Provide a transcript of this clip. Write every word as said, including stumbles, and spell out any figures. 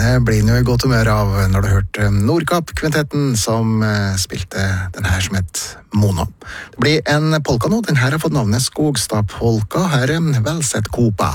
Det blir noe godt humør av når du hørte Nordkapp-kvintetten som spilte den her som et mono. Det blir en polka nå, den her har fått navnet Skogstad-polka, her er Velsett Kopa.